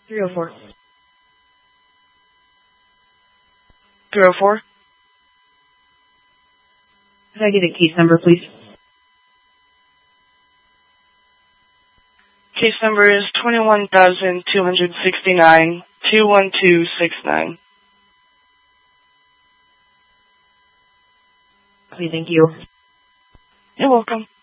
304. 304. Could I get a case number, please? Case number is 21,269 21269. Okay, thank you. You're welcome.